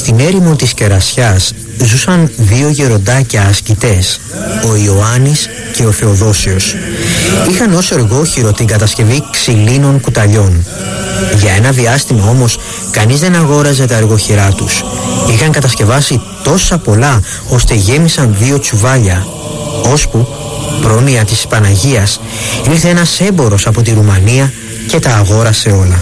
Στην έρημο της Κερασιάς ζούσαν δύο γεροντάκια ασκητές, ο Ιωάννης και ο Θεοδόσιος. Είχαν ως εργόχειρο την κατασκευή ξυλίνων κουταλιών. Για ένα διάστημα όμως κανείς δεν αγόραζε τα εργοχειρά τους. Είχαν κατασκευάσει τόσα πολλά ώστε γέμισαν 2 τσουβάλια, ώσπου πρόνοια της Παναγίας ήρθε ένας έμπορος από τη Ρουμανία και τα αγόρασε όλα.